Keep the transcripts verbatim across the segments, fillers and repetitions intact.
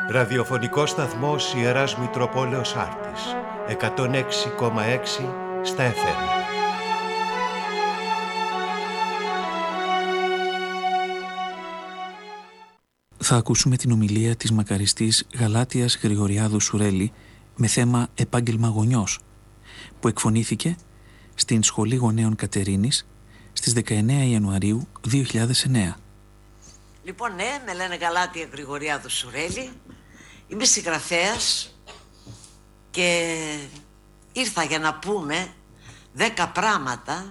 Ραδιοφωνικός σταθμός Ιεράς Μητροπόλεως Άρτης, εκατόν έξι κόμμα έξι στα εφ εμ. Θα ακούσουμε την ομιλία της μακαριστής Γαλάτειας Γρηγοριάδου Σουρέλη με θέμα «Επάγγελμα γονιός», που εκφωνήθηκε στην Σχολή Γονέων Κατερίνης στις δεκαεννέα Ιανουαρίου δύο χιλιάδες εννέα. Λοιπόν, ναι, με λένε Γαλάτεια Γρηγοριάδου Σουρέλη. Είμαι συγγραφέας και ήρθα για να πούμε δέκα πράγματα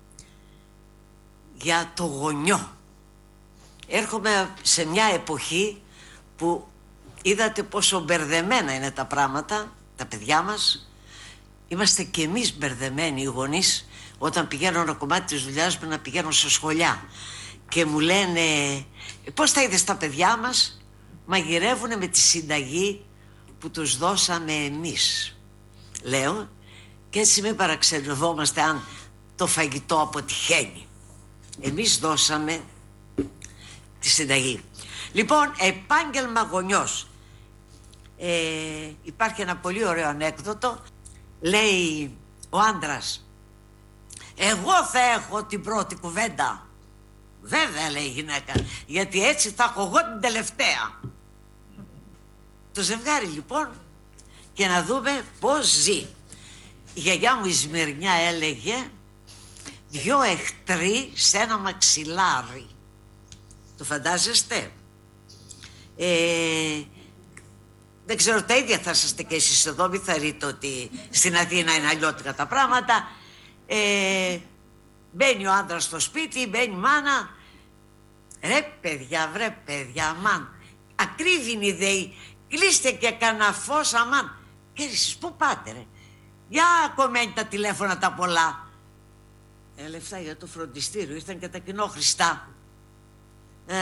για το γονιό. Έρχομαι σε μια εποχή που είδατε πόσο μπερδεμένα είναι τα πράγματα, τα παιδιά μας. Είμαστε και εμείς μπερδεμένοι οι γονείς όταν πηγαίνω ένα κομμάτι της δουλειάς μου να πηγαίνω σε σχολιά και μου λένε πώς θα είδες τα παιδιά μας, μαγειρεύουνε με τη συνταγή που τους δώσαμε εμείς. Λέω, και έτσι μην παραξενευόμαστε αν το φαγητό αποτυχαίνει. Εμείς δώσαμε τη συνταγή. Λοιπόν, επάγγελμα γονιός. Ε, υπάρχει ένα πολύ ωραίο ανέκδοτο. Λέει ο άντρας, εγώ θα έχω την πρώτη κουβέντα. Βέβαια, λέει η γυναίκα, γιατί έτσι θα έχω εγώ την τελευταία. Το ζευγάρι λοιπόν, και να δούμε πώς ζει. Η γιαγιά μου η Σμυρνιά έλεγε δυο εχθροί σε ένα μαξιλάρι. Το φαντάζεστε? Ε, δεν ξέρω, τα ίδια θα είσαστε και εσείς εδώ. Μην θα ρείτε ότι στην Αθήνα είναι αλλιώτικα τα πράγματα. Ε, μπαίνει ο άντρας στο σπίτι, μπαίνει η μάνα. Ρε παιδιά, βρε παιδιά, αμάν. Ακρίβεινη ιδέη. Κλείστε και κανένα φως, αμάν. Και εσείς πού πάτε ρε? Για κομμένη τα τηλέφωνα τα πολλά. Ε, λεφτά για το φροντιστήριο, ήρθαν και τα κοινόχρηστα. Ε,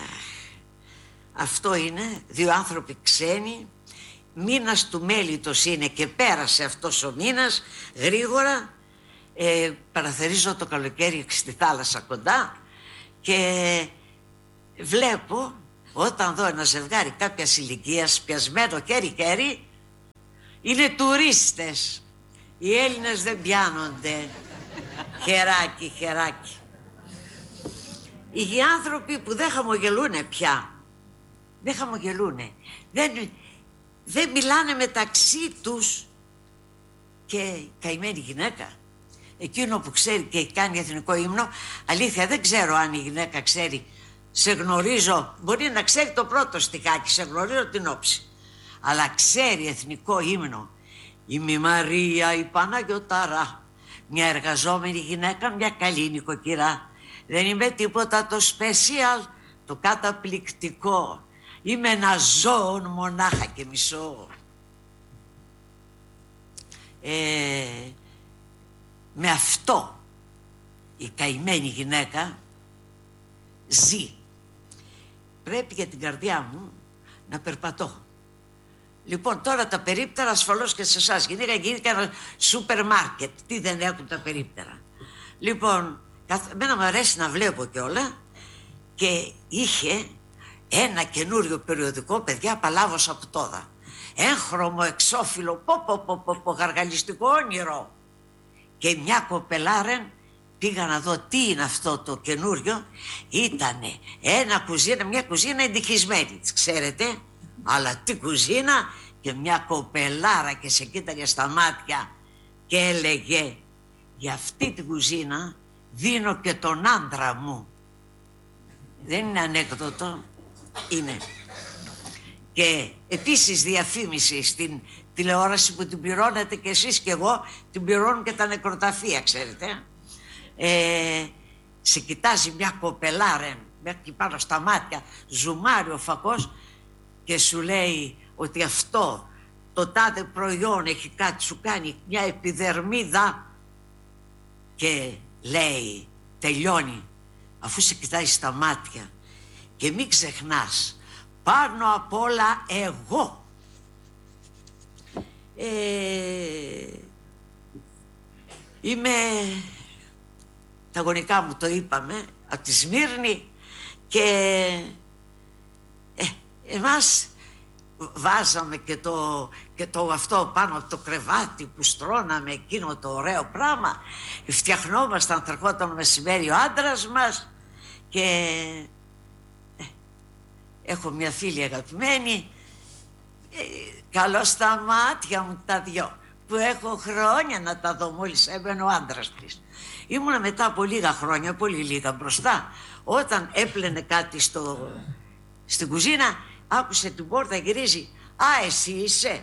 αυτό είναι δύο άνθρωποι ξένοι. Μήνας του μέλιτος είναι και πέρασε αυτός ο μήνας γρήγορα. ε, Παραθερίζω το καλοκαίρι στη θάλασσα κοντά και βλέπω όταν δω ένα ζευγάρι κάποιας ηλικίας πιασμένο χέρι-χέρι, είναι τουρίστες. Οι Έλληνες δεν πιάνονται χεράκι χεράκι. Οι άνθρωποι που δεν χαμογελούνε πια, δεν χαμογελούνε, δεν, δεν μιλάνε μεταξύ τους. Και η καημένη γυναίκα, εκείνο που ξέρει και κάνει εθνικό ύμνο, αλήθεια δεν ξέρω αν η γυναίκα ξέρει. Σε γνωρίζω, μπορεί να ξέρει το πρώτο στιχάκι, σε γνωρίζω την όψη, αλλά ξέρει εθνικό ύμνο. Η μη Μαρία, η Παναγιωτάρα, μια εργαζόμενη γυναίκα, μια καλή νοικοκυρά. Δεν είμαι τίποτα το σπεσιάλ, το καταπληκτικό. Είμαι ένα ζώο μονάχα και μισό. Ε, με αυτό η καημένη γυναίκα ζει. Πρέπει για την καρδιά μου να περπατώ. Λοιπόν, τώρα τα περίπτερα ασφαλώς και σε εσάς. Γυναίκα γίνεται ένα σούπερ μάρκετ. Τι δεν έχουν τα περίπτερα. Λοιπόν, εμένα μου αρέσει να βλέπω κιόλα. Και είχε ένα καινούριο περιοδικό, παιδιά, παλάβωσα από τώρα. Έγχρωμο, εξώφυλλο, πω πω πω πω, πω γαργαλιστικό όνειρο. Και μια κοπελάρεν, πήγα να δω τι είναι αυτό το καινούριο. Ήτανε ένα κουζίνα, μια κουζίνα εντυχισμένη, ξέρετε. Αλλά τι κουζίνα, και μια κοπελάρα και σε κοίταγε στα μάτια και έλεγε, για αυτή την κουζίνα δίνω και τον άντρα μου. Δεν είναι ανέκδοτο, είναι. Και επίσης διαφήμιση στην τηλεόραση που την πληρώνετε και εσείς και εγώ, την πληρώνουν και τα νεκροταφεία, ξέρετε. Ε, σε κοιτάζει μια κοπελάρα μέχρι πάνω στα μάτια, ζουμάρει ο φακός και σου λέει ότι αυτό το τάδε προϊόν έχει κάτι, σου κάνει μια επιδερμίδα. Και λέει, τελειώνει, αφού σε κοιτάει στα μάτια, και μην ξεχνάς, πάνω απ' όλα εγώ. Ε, είμαι, τα γονικά μου το είπαμε, από τη Σμύρνη, και ε, εμάς βάζαμε και το, και το αυτό πάνω από το κρεβάτι που στρώναμε εκείνο το ωραίο πράγμα. Φτιαχνόμασταν, θα ερχόταν μεσημέρι ο άντρας μας και ε, έχω μια φίλη αγαπημένη, ε, καλό στα μάτια μου τα δυο, που έχω χρόνια να τα δω μόλις έμενε ο άντρας της. Ήμουνα μετά από λίγα χρόνια, πολύ λίγα μπροστά, όταν έπλαινε κάτι στο, στην κουζίνα, άκουσε την πόρτα, γυρίζει. Α, εσύ είσαι.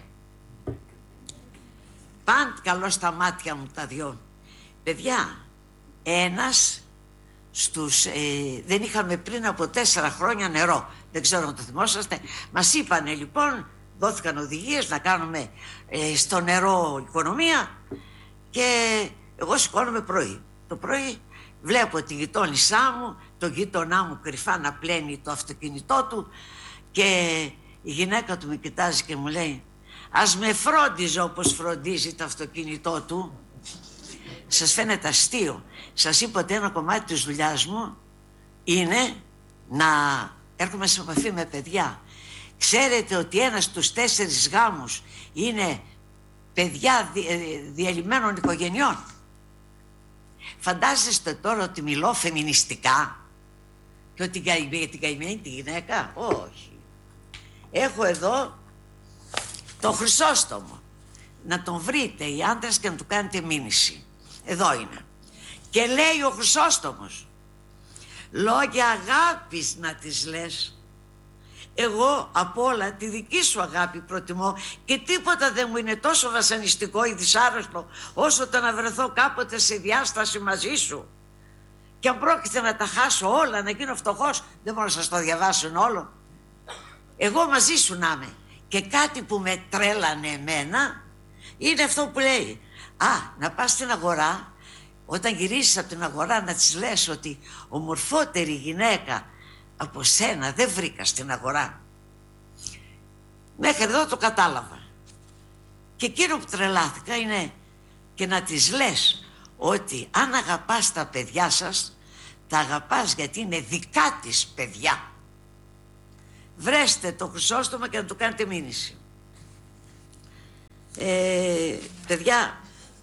Πάντ καλό στα μάτια μου τα δυο. Παιδιά, ένας στους... Ε, δεν είχαμε πριν από τέσσερα χρόνια νερό. Δεν ξέρω αν το θυμόσαστε. Μας είπανε λοιπόν, δόθηκαν οδηγίες να κάνουμε ε, στο νερό οικονομία και εγώ σηκώνομαι πρωί. Το πρωί βλέπω τη γειτόνισά μου, το γείτονά μου κρυφά να πλένει το αυτοκίνητό του και η γυναίκα του με κοιτάζει και μου λέει, ας με φρόντιζε όπως φροντίζει το αυτοκίνητό του. Σας φαίνεται αστείο? Σας είπα ότι ένα κομμάτι της δουλειάς μου είναι να έρχομαι σε επαφή με παιδιά. Ξέρετε ότι ένας στους τέσσερις γάμους είναι παιδιά διαλυμένων οικογενειών? Φαντάζεστε τώρα ότι μιλώ φεμινιστικά και ότι για την καημένη τη γυναίκα? Όχι. Έχω εδώ το Χρυσόστομο. Να τον βρείτε οι άντρες και να του κάνετε μήνυση. Εδώ είναι. Και λέει ο Χρυσόστομος, λόγια αγάπης να τις λες. Εγώ από όλα τη δική σου αγάπη προτιμώ και τίποτα δεν μου είναι τόσο βασανιστικό ή δυσάρεστο όσο το να βρεθώ κάποτε σε διάσταση μαζί σου. Και αν πρόκειται να τα χάσω όλα, να γίνω φτωχός, δεν μπορώ να σας το διαβάσω όλο. Εγώ μαζί σου να είμαι. Και κάτι που με τρέλανε εμένα είναι αυτό που λέει, α, να πας στην αγορά, όταν γυρίσεις από την αγορά να της λες ότι ομορφότερη γυναίκα από σένα δεν βρήκα στην αγορά. Μέχρι εδώ το κατάλαβα. Και εκείνο που τρελάθηκα είναι και να της λες ότι αν αγαπάς τα παιδιά σας, τα αγαπάς γιατί είναι δικά της παιδιά. Βρέστε το Χρυσόστομο και να του κάνετε μήνυση. Ε, παιδιά,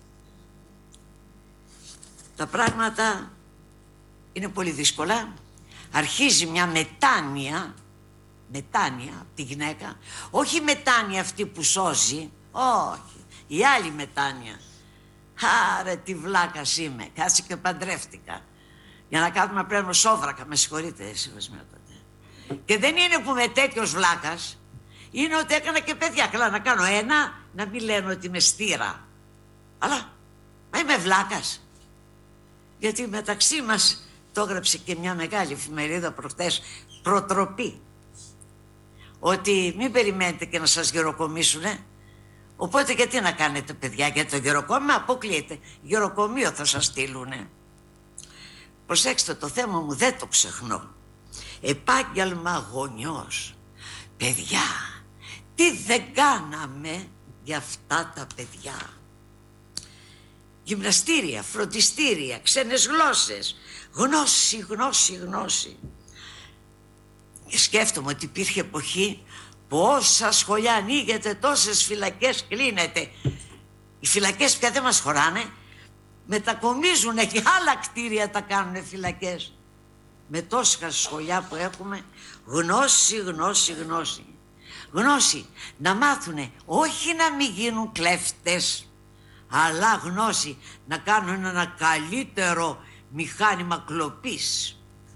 τα πράγματα είναι πολύ δύσκολα. Αρχίζει μια μετάνοια, μετάνοια από τη γυναίκα, όχι μετάνοια αυτή που σώζει, όχι, η άλλη μετάνοια. Άρε τι βλάκας είμαι, κάτσε και παντρεύτηκα. Για να κάνουμε πλέον σόβρακα, με συγχωρείτε συμβασμιότατε. Και δεν είναι που είμαι τέτοιος βλάκας, είναι ότι έκανα και παιδιά. Καλά να κάνω ένα, να μην λένε ότι είμαι στήρα. Αλλά, μα είμαι βλάκας. Γιατί μεταξύ μας, το έγραψε και μια μεγάλη εφημερίδα προχτές, Προτροπή, ότι μην περιμένετε και να σας γεροκομίσουνε. Οπότε γιατί να κάνετε παιδιά? Για το γεροκόμμα αποκλείεται. Γεροκομείο θα σας στείλουνε. Προσέξτε, το θέμα μου δεν το ξεχνώ. Επάγγελμα γονιός. Παιδιά, τι δεν κάναμε για αυτά τα παιδιά. Γυμναστήρια, φροντιστήρια, ξένες γλώσσες, γνώση, γνώση, γνώση. Και σκέφτομαι ότι υπήρχε εποχή που όσα σχολιά ανοίγεται, τόσες φυλακές κλείνεται. Οι φυλακές πια δεν μας χωράνε, μετακομίζουν και άλλα κτίρια τα κάνουν φυλακές. Με τόσα σχολιά που έχουμε, γνώση, γνώση, γνώση. Γνώση, να μάθουνε όχι να μην γίνουν κλέφτες, αλλά γνώση να κάνουν ένα καλύτερο μηχάνημα κλοπής.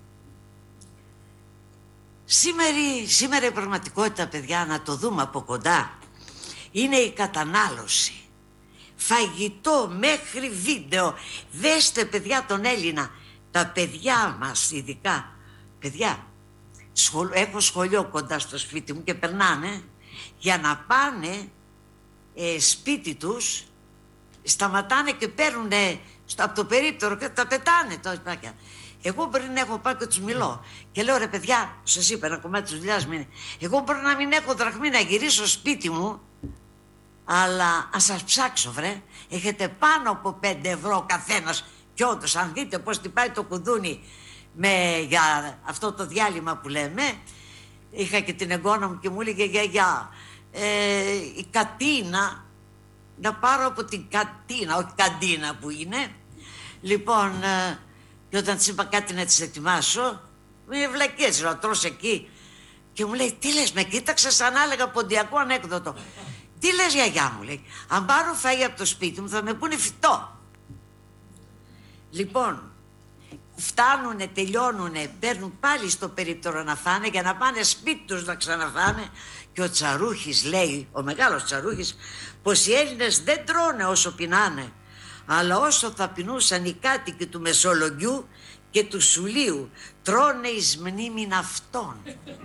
Σήμερα, σήμερα η πραγματικότητα, παιδιά, να το δούμε από κοντά, είναι η κατανάλωση. Φαγητό μέχρι βίντεο. Δέστε, παιδιά, τον Έλληνα. Τα παιδιά μας ειδικά. Παιδιά, σχολ... έχω σχολείο κοντά στο σπίτι μου και περνάνε για να πάνε ε, σπίτι τους, σταματάνε και παίρνουν από το περίπτερο και τα πετάνε τα. Εγώ μπορεί να έχω πάει και τους μιλώ και λέω, ρε παιδιά, σας είπα ένα κομμάτι της δουλειάς μου είναι, εγώ μπορεί να μην έχω δραχμή να γυρίσω σπίτι μου, αλλά αν σας ψάξω, βρε, έχετε πάνω από πέντε ευρώ ο καθένας. Και όντως, αν δείτε πώς τυπάει το κουδούνι με, για αυτό το διάλειμμα που λέμε, είχα και την εγγόνα μου και μου έλεγε γιαγιά, ε, η Κατίνα, να πάρω από την Κατίνα, όχι Καντίνα που είναι. Λοιπόν, ε, και όταν της είπα κάτι να της ετοιμάσω, με βλακές, να τρως εκεί. Και μου λέει, τι λες, με κοίταξε σαν να έλεγα ποντιακό ανέκδοτο. Τι λες γιαγιά μου, λέει, αν πάρω φαΐ από το σπίτι μου θα με πούνε φυτό. Λοιπόν, φτάνουνε, τελειώνουνε, παίρνουν πάλι στο περίπτερο να φάνε για να πάνε σπίτι τους να ξαναφάνε. Και ο Τσαρούχης λέει, ο μεγάλος Τσαρούχης, πως οι Έλληνες δεν τρώνε όσο πεινάνε, αλλά όσο θα πεινούσαν οι κάτοικοι του Μεσολογγιού και του Σουλίου, τρώνε εις μνήμην αυτών.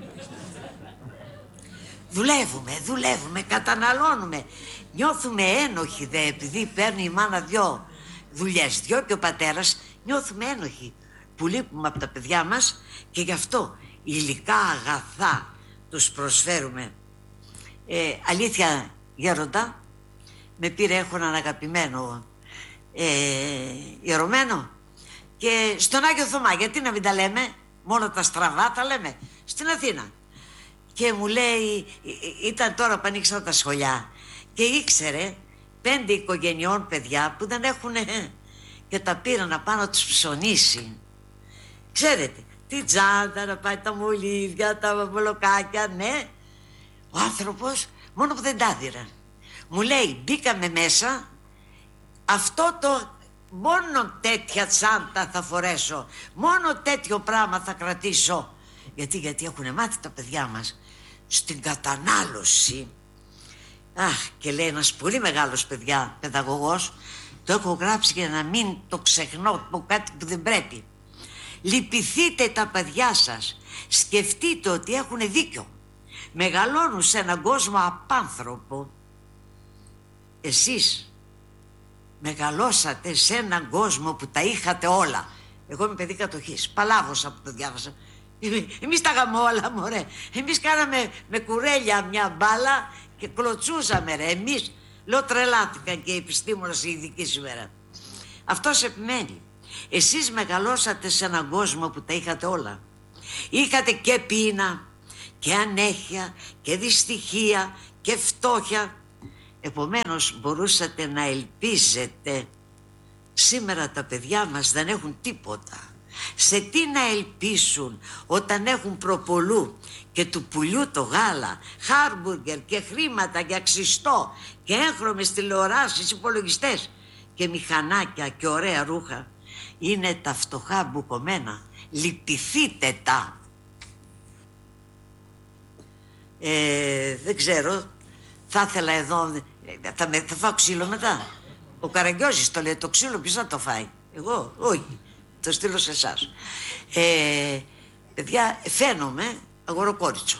Δουλεύουμε, δουλεύουμε, καταναλώνουμε. Νιώθουμε ένοχοι δε, επειδή παίρνει η μάνα δυο δουλειές, δυο και ο πατέρας, νιώθουμε ένοχοι που λείπουμε από τα παιδιά μας και γι' αυτό υλικά αγαθά τους προσφέρουμε. Ε, αλήθεια, γέροντα, με πήρε, έχω έναν αγαπημένο ε, ιερωμένο και στον Άγιο Θωμά, γιατί να μην τα λέμε, μόνο τα στραβά τα λέμε, στην Αθήνα. Και μου λέει, ήταν τώρα που ανοίξαν τα σχολιά και ήξερε πέντε οικογενειών παιδιά που δεν έχουν και τα πήραν να πάνε να τους ψωνίσει. Ξέρετε, τη τσάντα να πάει, τα μολύβια, τα μπολοκάκια, ναι. Ο άνθρωπος μόνο που δεν τα δίραν. Μου λέει, μπήκαμε μέσα, αυτό το μόνο τέτοια τσάντα θα φορέσω, μόνο τέτοιο πράγμα θα κρατήσω. Γιατί, γιατί έχουν μάθει τα παιδιά μας στην κατανάλωση. Αχ, και λέει ένας πολύ μεγάλος παιδιά, παιδαγωγός, το έχω γράψει για να μην το ξεχνώ από κάτι που δεν πρέπει. Λυπηθείτε τα παιδιά σας, σκεφτείτε ότι έχουν δίκιο. Μεγαλώνουν σε έναν κόσμο απάνθρωπο. Εσείς μεγαλώσατε σε έναν κόσμο που τα είχατε όλα. Εγώ είμαι παιδί κατοχής, παλάβωσα που το διάβασα. Εμείς τα είχαμε όλα, μωρέ. Εμείς κάναμε με κουρέλια μια μπάλα και κλωτσούσαμε, ρε. Εμείς, λέω, τρελάθηκαν και οι επιστήμονες οι ειδικοί σήμερα. Αυτός επιμένει. Εσείς μεγαλώσατε σε έναν κόσμο που τα είχατε όλα. Είχατε και πείνα και ανέχεια και δυστυχία και φτώχεια. Επομένως μπορούσατε να ελπίζετε. Σήμερα τα παιδιά μας δεν έχουν τίποτα. Σε τι να ελπίσουν όταν έχουν προπολού και του πουλιού το γάλα, χάρμπουργκερ και χρήματα για ξυστό και έγχρωμες τηλεοράσεις, υπολογιστές και μηχανάκια και ωραία ρούχα. Είναι τα φτωχά μπουκωμένα. Λυπηθείτε τα. Ε, δεν ξέρω, θα ήθελα εδώ, θα, με, θα φάω ξύλο μετά. Ο Καραγκιόζης το λέει, το ξύλο ποιος θα το φάει? Εγώ, όχι. Το στείλω σε εσάς. Ε, παιδιά, φαίνομαι αγοροκόριτσο.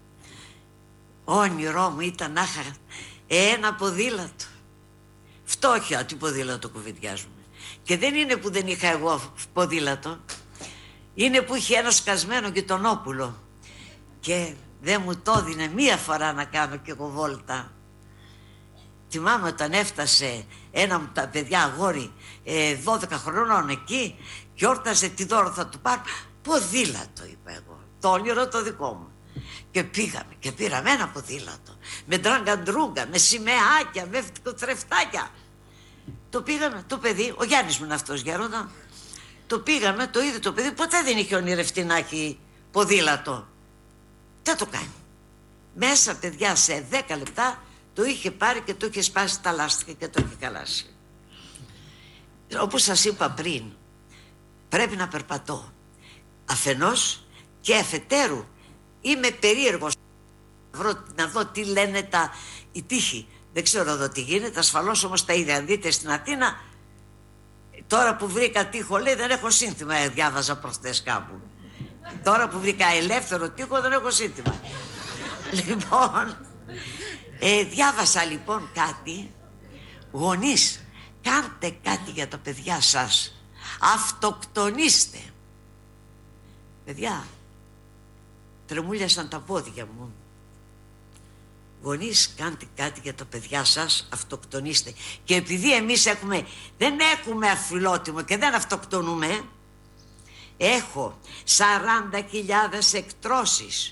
Όνειρό μου ήταν να είχα ένα ποδήλατο. Φτώχεια, τι ποδήλατο κουβεντιάζουμε. Και δεν είναι που δεν είχα εγώ ποδήλατο. Είναι που είχε ένα σκασμένο γειτονόπουλο. Και δεν μου το έδινε μία φορά να κάνω κι εγώ βόλτα. Θυμάμαι όταν έφτασε ένα από τα παιδιά αγόρι ε, δώδεκα χρονών εκεί και όρτασε τι δώρο θα του πάρω. Ποδήλατο, είπα εγώ. Το όνειρο το δικό μου. Και πήγαμε και πήραμε ένα ποδήλατο. Με τραγκαντρούγκα, με σημαίακια, με θρεφτάκια. Το πήγαμε, το παιδί, ο Γιάννης μου είναι αυτός γέροντα. Το πήγαμε, το είδε το παιδί, ποτέ δεν είχε ονειρευτεί να έχει ποδήλατο. Δεν το κάνει. Μέσα, παιδιά, σε δέκα λεπτά το είχε πάρει και το είχε σπάσει τα λάστιχα και το είχε καλάσει. Όπως σας είπα πριν, πρέπει να περπατώ. Αφενός και αφετέρου είμαι περίεργος να, βρω, να δω τι λένε τα, οι τύχοι. Δεν ξέρω εδώ τι γίνεται, ασφαλώς όμως τα είδα. Αν δείτε στην Αθήνα, τώρα που βρήκα τείχο, λέει, δεν έχω σύνθημα, διάβαζα προχτές κάπου. Τώρα που βρήκα ελεύθερο τείχο δεν έχω σύνθημα. Λοιπόν, ε, διάβασα λοιπόν κάτι. Γονείς, κάντε κάτι για τα παιδιά σας. Αυτοκτονήστε. Παιδιά, τρεμούλιασαν τα πόδια μου. Γονείς, κάντε κάτι για τα παιδιά σας, αυτοκτονήστε. Και επειδή εμείς έχουμε, δεν έχουμε αφιλότιμο και δεν αυτοκτονούμε, έχω σαράντα χιλιάδες εκτρώσεις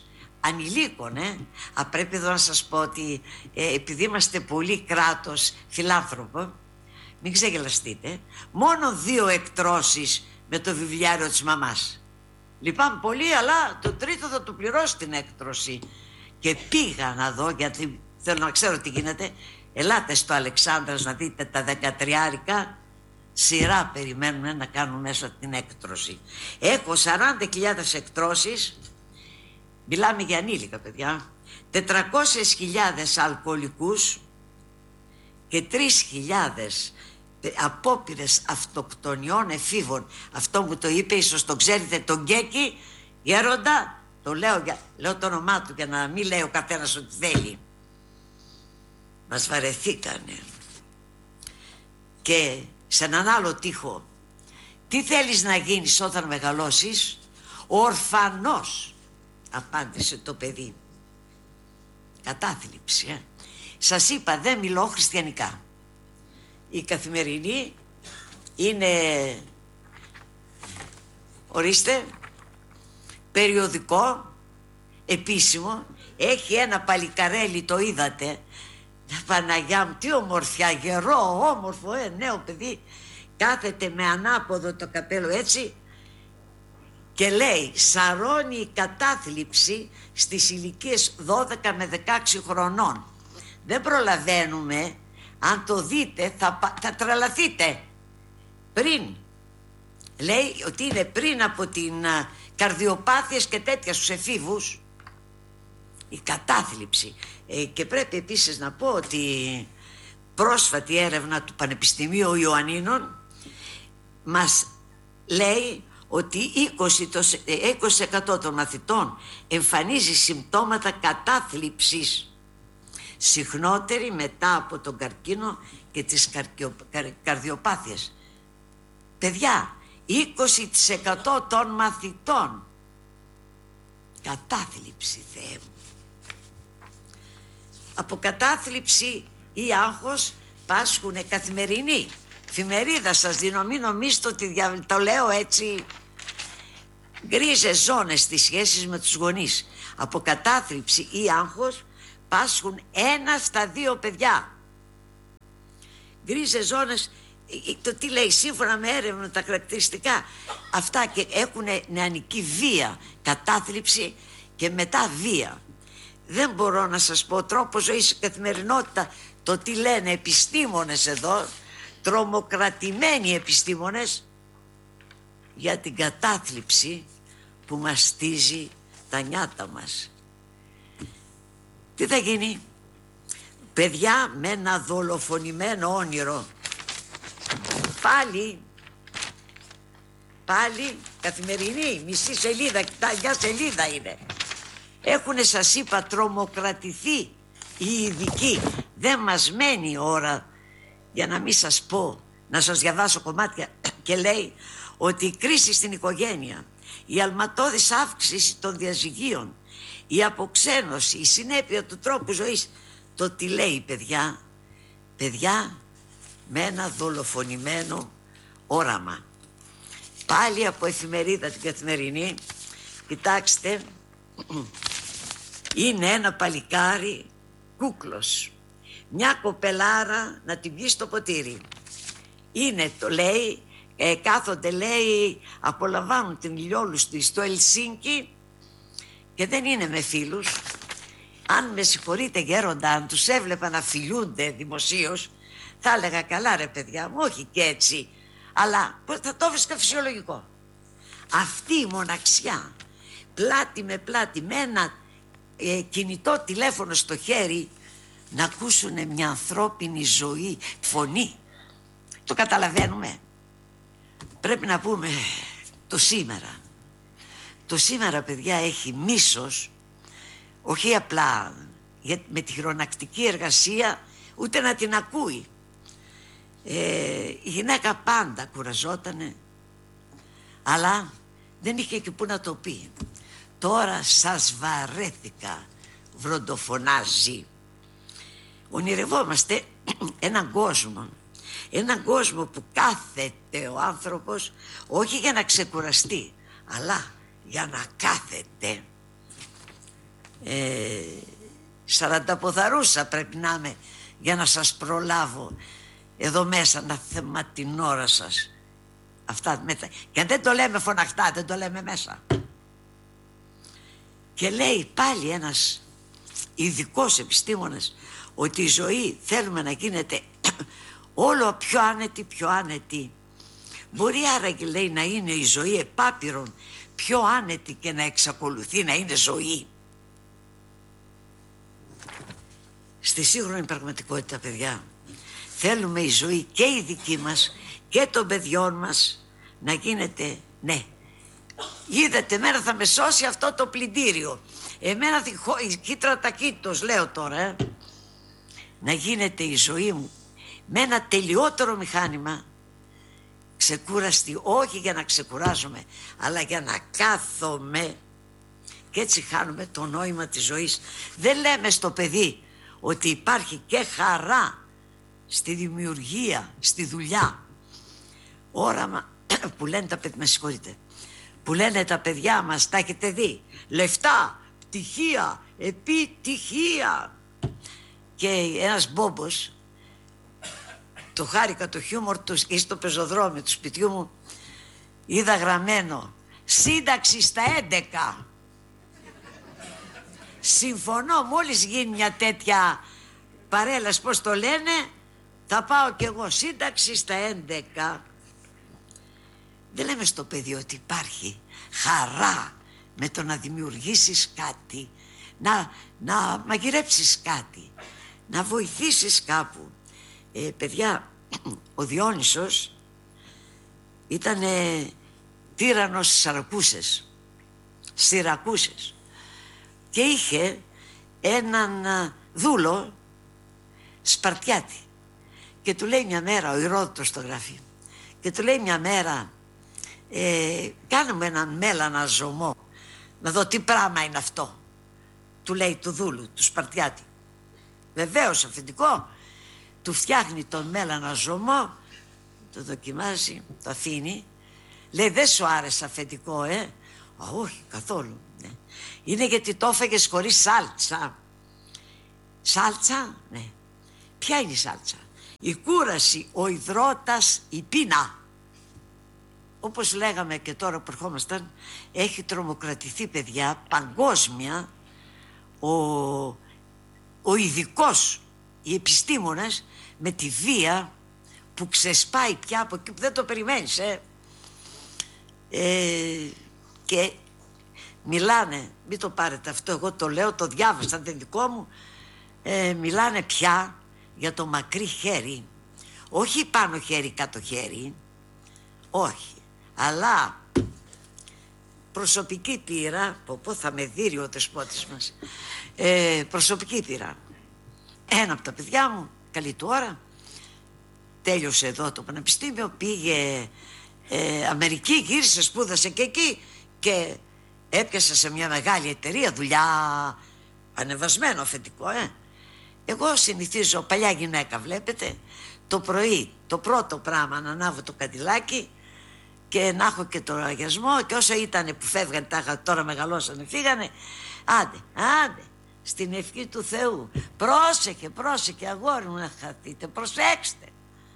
ανηλίκων, ε. Α, πρέπει εδώ να σας πω ότι ε, επειδή είμαστε πολύ κράτος φιλάνθρωπο, μην ξεγελαστείτε, μόνο δύο εκτρώσεις με το βιβλιάριο της μαμάς. Λυπάμαι πολύ, αλλά το τρίτο θα το πληρώσει την έκτρωση. Και πήγα να δω, γιατί θέλω να ξέρω τι γίνεται. Ελάτε στο Αλεξάνδρας να δείτε τα δεκατριάρικα. Σειρά περιμένουν να κάνουν μέσα την έκτρωση. Έχω σαράντα χιλιάδες εκτρώσεις. Μιλάμε για ανήλικα παιδιά. τετρακόσιες χιλιάδες αλκοολικούς και τρεις χιλιάδες απόπειρες αυτοκτονιών εφήβων. Αυτό μου το είπε, ίσως το ξέρετε, τον Γκέκη Γέροντα. Το λέω, για, λέω το όνομά του για να μην λέει ο καθένας ό,τι θέλει. Μας βαρεθήκανε. Και σε έναν άλλο τοίχο, τι θέλεις να γίνεις όταν μεγαλώσεις? Ορφανός, απάντησε το παιδί. Κατάθλιψη, ε. Σας είπα, δεν μιλώ χριστιανικά. Η Καθημερινή είναι, ορίστε, περιοδικό, επίσημο. Έχει ένα παλικαρέλι, το είδατε? Παναγιά μου, τι ομορφιά, γερό, όμορφο, ε, νέο παιδί. Κάθεται με ανάποδο το καπέλο έτσι και λέει, σαρώνει η κατάθλιψη στις ηλικίες δώδεκα με δεκαέξι χρονών. Δεν προλαβαίνουμε, αν το δείτε θα, θα τρελαθείτε. Πριν, λέει ότι είναι πριν από την α, καρδιοπάθειες και τέτοια στους εφήβους, η κατάθλιψη. Ε, και πρέπει επίσης να πω ότι πρόσφατη έρευνα του Πανεπιστημίου Ιωαννίνων μας λέει ότι είκοσι τοις εκατό των μαθητών εμφανίζει συμπτώματα κατάθλιψης, συχνότερη μετά από τον καρκίνο και τις καρκιο, καρ, καρδιοπάθειες. Παιδιά, είκοσι τοις εκατό των μαθητών κατάθλιψη, Θεέ μου. Από κατάθλιψη ή άγχος πάσχουνε Καθημερινή. Εφημερίδα σας δίνω, μην νομίζετε ότι το λέω έτσι. Γκρίζες ζώνες στις σχέσεις με τους γονείς. Από κατάθλιψη ή άγχος πάσχουν ένα στα δύο παιδιά. Γκρίζες ζώνες, το τι λέει, σύμφωνα με έρευνα τα χαρακτηριστικά αυτά, και έχουν νεανική βία, κατάθλιψη και μετά βία. Δεν μπορώ να σας πω τρόπο ζωής, καθημερινότητα, το τι λένε επιστήμονες εδώ, τρομοκρατημένοι επιστήμονες, για την κατάθλιψη που μαστίζει τα νιάτα μας. Τι θα γίνει? Παιδιά με ένα δολοφονημένο όνειρο. Πάλι, πάλι Καθημερινή, μισή σελίδα, κοιτά, σελίδα είναι. Έχουνε, σας είπα, τρομοκρατηθεί οι ειδικοί. Δεν μας μένει ώρα για να μην σας πω, να σας διαβάσω κομμάτια. Και λέει ότι η κρίση στην οικογένεια, η αλματώδης αύξηση των διαζυγίων, η αποξένωση, η συνέπεια του τρόπου ζωής. Το τι λέει, παιδιά, παιδιά με ένα δολοφονημένο όραμα. Πάλι από εφημερίδα την Καθημερινή, κοιτάξτε, είναι ένα παλικάρι κούκλος, μια κοπελάρα να την βγει στο ποτήρι. Είναι, το λέει, ε, κάθονται, λέει, απολαμβάνουν την ηλιόλουστη στο Ελσίνκι και δεν είναι με φίλους. Αν με συγχωρείτε γέροντα, αν τους έβλεπα να φιλούνται δημοσίως, θα έλεγα καλά ρε παιδιά μου, όχι και έτσι, αλλά θα το βρίσκα φυσιολογικό. Αυτή η μοναξιά, πλάτη με πλάτη, με ένα ε, κινητό τηλέφωνο στο χέρι, να ακούσουν μια ανθρώπινη ζωή, φωνή. Το καταλαβαίνουμε? Πρέπει να πούμε το σήμερα. Το σήμερα, παιδιά, έχει μίσος, όχι απλά με τη χειρονακτική εργασία, ούτε να την ακούει. Ε, η γυναίκα πάντα κουραζότανε, αλλά δεν είχε και που να το πει. Τώρα σας βαρέθηκα, βροντοφωνάζει. Ονειρευόμαστε έναν κόσμο, έναν κόσμο που κάθεται ο άνθρωπος όχι για να ξεκουραστεί, αλλά για να κάθεται. ε, σαρανταποδαρούσα πρέπει να είμαι για να σας προλάβω εδώ μέσα να θέμα την ώρα σας. Αυτά μετά. Και δεν το λέμε φωναχτά, δεν το λέμε μέσα. Και λέει πάλι ένας ειδικός επιστήμονας ότι η ζωή θέλουμε να γίνεται όλο πιο άνετη, πιο άνετη. Μπορεί άραγε, λέει, να είναι η ζωή επάπειρον πιο άνετη και να εξακολουθεί να είναι ζωή. Στη σύγχρονη πραγματικότητα, παιδιά, θέλουμε η ζωή και η δική μας και των παιδιών μας να γίνεται, ναι, είδατε, εμένα θα με σώσει αυτό το πλυντήριο, εμένα η κύτρα τακίτος, λέω τώρα, ε. να γίνεται η ζωή μου με ένα τελειότερο μηχάνημα, ξεκούραστη, όχι για να ξεκουράζομαι, αλλά για να κάθομαι, και έτσι χάνουμε το νόημα της ζωής. Δεν λέμε στο παιδί ότι υπάρχει και χαρά στη δημιουργία, στη δουλειά. Όραμα που λένε τα παιδιά, με συγχωρείτε, που λένε τα παιδιά μας, τα έχετε δει, λεφτά, πτυχία, επιτυχία. Και ένας μπόμπος, το χάρηκα το χιούμορ του, ή στο πεζοδρόμιο του σπιτιού μου είδα γραμμένο σύνταξη στα έντεκα. Συμφωνώ, μόλις γίνει μια τέτοια παρέλαση, πώς το λένε, θα πάω κι εγώ σύνταξη στα έντεκα. Δεν λέμε στο παιδί ότι υπάρχει χαρά με το να δημιουργήσεις κάτι, να, να μαγειρέψεις κάτι, να βοηθήσεις κάπου. Ε, παιδιά, ο Διόνυσος ήταν τύραννος στις Συρακούσες, Συρακούσες, και είχε έναν δούλο Σπαρτιάτη, και του λέει μια μέρα, ο Ηρόδοτος το γράφει, και του λέει μια μέρα, ε, κάνουμε έναν μέλανα ζωμό να δω τι πράγμα είναι αυτό, του λέει του δούλου, του Σπαρτιάτη. Βεβαίως, αφεντικό. Του φτιάχνει τον μέλανα ζωμό, το δοκιμάζει, το αφήνει, λέει δεν σου άρεσε αφεντικό, ε? Α, όχι καθόλου, ναι. Είναι γιατί το έφαγες χωρίς σάλτσα. Σάλτσα, ναι. Ποια είναι η σάλτσα? Η κούραση, ο υδρότας, η πείνα. Όπως λέγαμε και τώρα που ερχόμασταν, έχει τρομοκρατηθεί, παιδιά, παγκόσμια ο, ο ειδικός, οι επιστήμονες, με τη βία που ξεσπάει πια από εκεί που δεν το περιμένεις, ε. Ε, και μιλάνε, μην το πάρετε αυτό, εγώ το λέω, το διάβασα, δεν δικό μου, ε, μιλάνε πια για το μακρύ χέρι, όχι πάνω χέρι κάτω χέρι, όχι, αλλά προσωπική πείρα, πω πω θα με δείρει ο δεσπότης μας, ε, προσωπική πείρα. Ένα από τα παιδιά μου, καλή του ώρα, τέλειωσε εδώ το πανεπιστήμιο, πήγε ε, Αμερική, γύρισε, σπούδασε και εκεί και έπιασε σε μια μεγάλη εταιρεία δουλειά, ανεβασμένο αφεντικό, ε. Εγώ συνηθίζω, παλιά γυναίκα βλέπετε, το πρωί το πρώτο πράγμα να ανάβω το καντιλάκι και να έχω και το λογαριασμό, και όσο ήταν που φεύγανε τα, τώρα μεγαλώσανε, φύγανε, άντε, άντε, στην ευχή του Θεού, πρόσεχε, πρόσεχε αγόρι μου να χαθείτε, προσέξτε,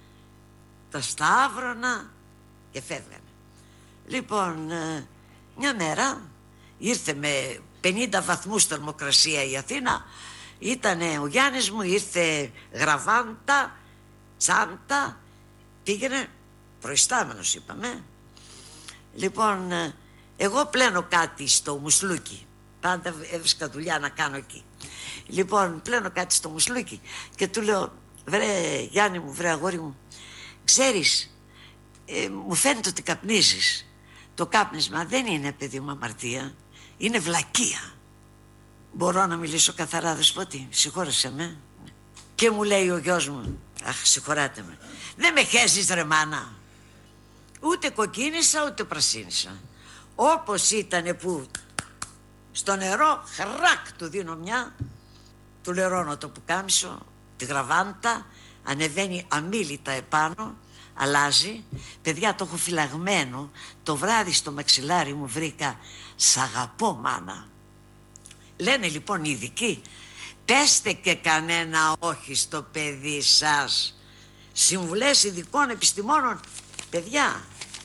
τα σταύρωνα και φεύγανε. Λοιπόν, μια μέρα ήρθε με πενήντα βαθμούς θερμοκρασία η Αθήνα, ήτανε ο Γιάννης μου, ήρθε γραβάντα, τσάντα, πήγαινε προϊστάμενος, είπαμε. Λοιπόν, εγώ πλένω κάτι στο Μουσλούκι, πάντα έβρισκα δουλειά να κάνω εκεί. Λοιπόν, πλένω κάτι στο Μουσλούκι και του λέω, βρε Γιάννη μου, βρε αγόρι μου, ξέρεις, ε, μου φαίνεται ότι καπνίζεις. Το κάπνισμα δεν είναι, παιδί μου, αμαρτία, είναι βλακεία. Μπορώ να μιλήσω καθαρά, δεσπότη, συγχώρεσέ με? Και μου λέει ο γιος μου, αχ, συγχωράτε με, δεν με χέζεις ρε μάνα. Ούτε κοκκίνησα ούτε πρασίνησα. Όπως ήτανε που στο νερό, χρακ, του δίνω μια, του λερώνω το πουκάμισο, τη γραβάντα, ανεβαίνει αμίλητα επάνω, αλλάζει. Παιδιά, το έχω φυλαγμένο, το βράδυ στο μαξιλάρι μου βρήκα «Σ' αγαπώ μάνα». Λένε λοιπόν οι ειδικοί, πέστε και κανένα όχι στο παιδί σας. Συμβουλές ειδικών επιστημόνων. Παιδιά,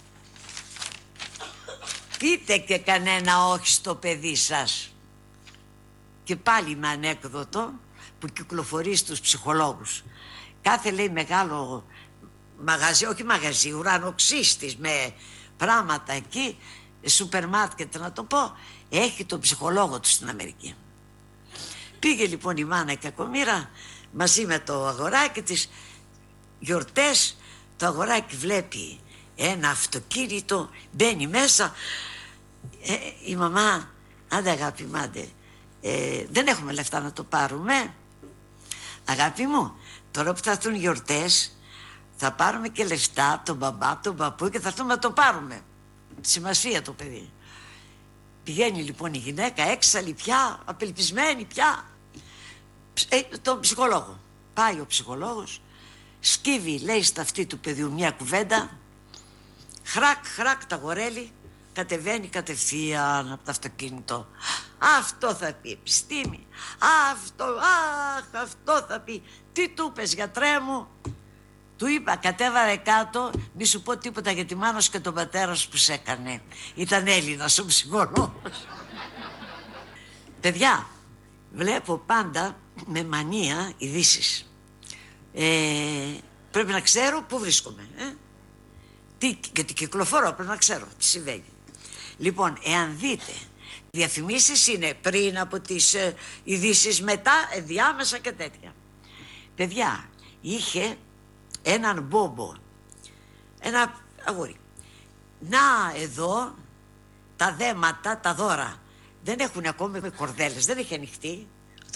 πείτε και κανένα όχι στο παιδί σας. Και πάλι με ανέκδοτο που κυκλοφορεί στους ψυχολόγους. Κάθε λέει μεγάλο μαγαζί, όχι μαγαζί, ουρανοξύστης με πράγματα εκεί, σούπερ μάρκετ να το πω, έχει τον ψυχολόγο του στην Αμερική. Πήγε λοιπόν η μάνα η κακομοίρα μαζί με το αγοράκι της, γιορτές, το αγοράκι βλέπει ένα αυτοκίνητο, μπαίνει μέσα, ε, η μαμά, άντε αγάπη μάντε, ε, δεν έχουμε λεφτά να το πάρουμε. Αγάπη μου, τώρα που θα έρθουν γιορτές θα πάρουμε και λεφτά τον μπαμπά, τον παππού και θα έρθουμε να το πάρουμε. Σημασία το παιδί. Πηγαίνει λοιπόν η γυναίκα έξαλλη πια, απελπισμένη πια, ε, τον ψυχολόγο. Πάει ο ψυχολόγος, σκύβει, λέει στα αυτή του παιδιού μια κουβέντα, χρακ χρακ τα γορέλη, κατεβαίνει κατευθείαν από το αυτοκίνητο. Αυτό θα πει επιστήμη, αυτό, αχ, αυτό θα πει. Τι του είπες γιατρέ μου? Του είπα, κατέβαρε κάτω, μη σου πω τίποτα για τη μάνα σου και τον πατέρα σου που σε έκανε. Ήταν Έλληνας ο ψυχολόγος. Παιδιά, βλέπω πάντα με μανία ειδήσεις. Ε, πρέπει να ξέρω πού βρίσκομαι. Ε? Τι, γιατί κυκλοφορώ, πρέπει να ξέρω τι συμβαίνει. Λοιπόν, εάν δείτε, διαφημίσεις είναι πριν από τις ε, ειδήσεις, μετά, ενδιάμεσα και τέτοια. Παιδιά, είχε έναν μπόμπο, ένα αγόρι. Να εδώ τα δέματα, τα δώρα. Δεν έχουν ακόμη με κορδέλες, δεν έχει ανοιχτεί.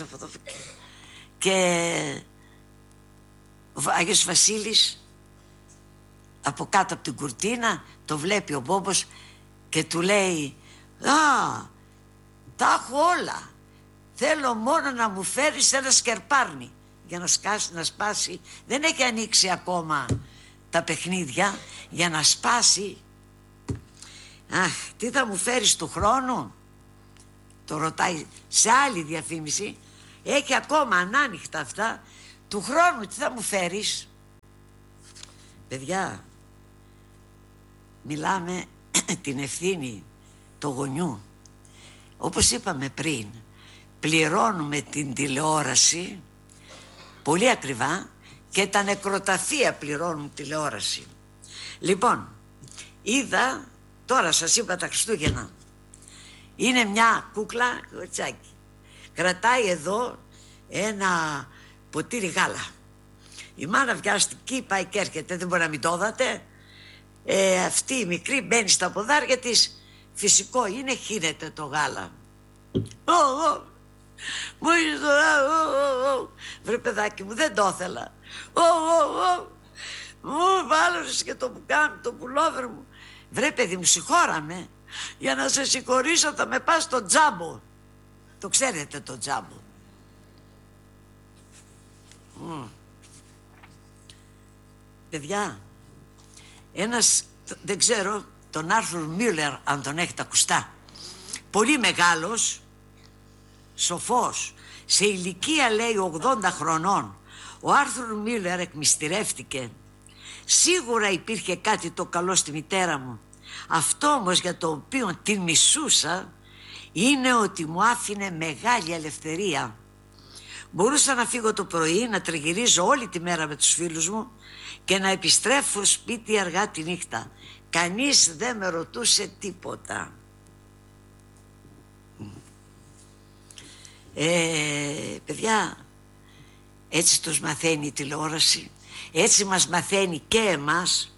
Και ο Άγιος Βασίλης από κάτω από την κουρτίνα το βλέπει ο μπόμπος και του λέει, α, τα έχω όλα, θέλω μόνο να μου φέρεις ένα σκερπάρνι για να σκάσει, να σπάσει. Δεν έχει ανοίξει ακόμα τα παιχνίδια για να σπάσει. Αχ, τι θα μου φέρεις του χρόνου? Το ρωτάει σε άλλη διαφήμιση. Έχει ακόμα ανάνυχτα αυτά. Του χρόνου τι θα μου φέρεις? Παιδιά, μιλάμε την ευθύνη του γονιού. Όπως είπαμε πριν, πληρώνουμε την τηλεόραση πολύ ακριβά και τα νεκροταφεία πληρώνουν τηλεόραση. Λοιπόν, είδα, τώρα σας είπα τα Χριστούγεννα, είναι μια κούκλα κοριτσάκι, κρατάει εδώ ένα ποτήρι γάλα. Η μάνα βιάστηκε, πάει και έρχεται, δεν μπορεί να μην το δάτε. Ε, αυτή η μικρή μπαίνει στα ποδάρια της, φυσικό είναι, χύνεται το γάλα. Ω, ω, μου ήρθε το, βρε παιδάκι μου, δεν το ήθελα. Ω, ω, ω, μου βάλωσες και το μπουκάμι, το πουλόβερ μου. Βρε παιδί μου, συγχώραμε, για να σε συγχωρήσω θα με πας στο τζάμπο. Το ξέρετε το τζάμπο? Mm. Παιδιά, ένας, δεν ξέρω, τον Άρθουρ Μίλλερ, αν τον έχετε ακουστά, πολύ μεγάλος, σοφός, σε ηλικία λέει ογδόντα χρονών, ο Άρθουρ Μίλλερ εκμυστηρεύτηκε. Σίγουρα υπήρχε κάτι το καλό στη μητέρα μου. Αυτό όμως για το οποίο την μισούσα είναι ότι μου άφηνε μεγάλη ελευθερία. Μπορούσα να φύγω το πρωί, να τριγυρίζω όλη τη μέρα με τους φίλους μου και να επιστρέφω σπίτι αργά τη νύχτα. Κανείς δεν με ρωτούσε τίποτα. Ε, παιδιά, έτσι τους μαθαίνει η τηλεόραση, έτσι μας μαθαίνει και εμάς.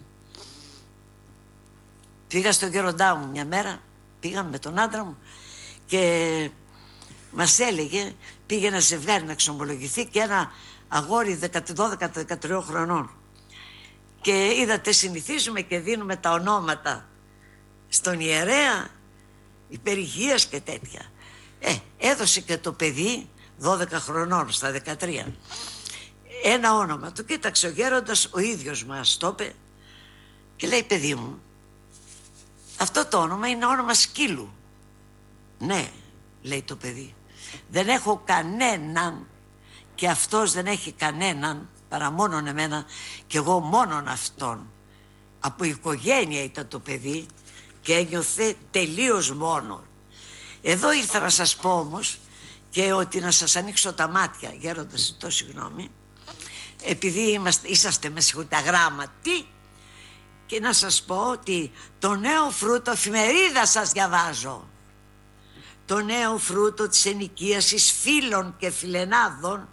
Πήγα στον γέροντά μου μια μέρα, πήγαμε με τον άντρα μου και μας έλεγε, πήγε ένα ζευγάρι να εξομολογηθεί και ένα αγόρι δώδεκα δεκατρία χρονών. Και είδατε, συνηθίζουμε και δίνουμε τα ονόματα στον ιερέα, υπερηγείας και τέτοια. Ε, έδωσε και το παιδί δώδεκα χρονών στα δεκατρία ένα όνομα. Το κοίταξε ο γέροντας, ο ίδιος μας το είπε και λέει, παιδί μου, αυτό το όνομα είναι όνομα σκύλου. Ναι, λέει το παιδί, Δεν έχω κανέναν και αυτός δεν έχει κανέναν παρά μόνον εμένα και εγώ μόνον αυτόν. Από οικογένεια ήταν το παιδί και ένιωθε τελείως μόνο. Εδώ ήρθα να σας πω όμως και ότι να σας ανοίξω τα μάτια, γέροντας, ζητώ συγγνώμη, επειδή είμαστε, είσαστε με συγχωρείτε αγράμματοι, και να σας πω ότι το νέο φρούτο, εφημερίδα σας διαβάζω, το νέο φρούτο της ενοικίασης φίλων και φιλενάδων